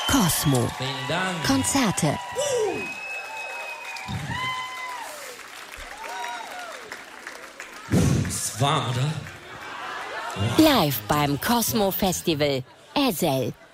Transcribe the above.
Cosmo. Vielen Dank. Konzerte. Ist warm, oder? Live beim Cosmo Festival. Ezel.